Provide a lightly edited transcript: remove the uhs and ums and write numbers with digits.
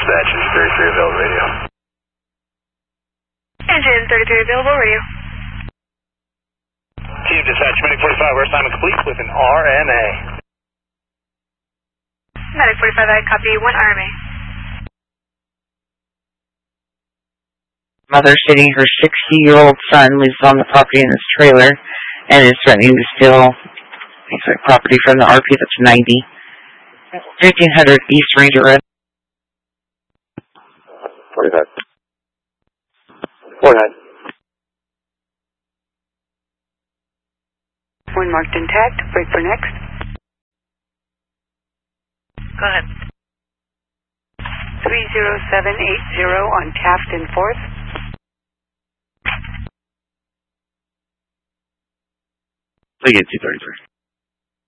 Dispatch, engine 33 available radio. Engine 33 available radio. Team Dispatch, Medic 45, we're assignment complete with an RMA. Medic 45, I copy 1 RMA. Mother stating her 60-year-old son lives on the property in this trailer and is threatening to steal property from the RP that's 90. 1500 East Ranger Road. 45. 49. One marked intact. Break for next. Go ahead. 30780 on Taft and 4th. They get 233.